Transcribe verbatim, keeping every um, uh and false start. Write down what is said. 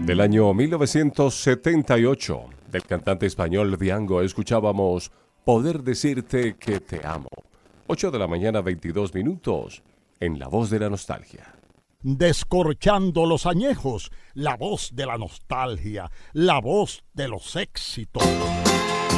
Del año mil novecientos setenta y ocho, del cantante español Diango, escuchábamos Poder decirte que te amo. ocho de la mañana, veintidós minutos, en La Voz de la Nostalgia. Descorchando los añejos, la voz de la nostalgia, la voz de los éxitos.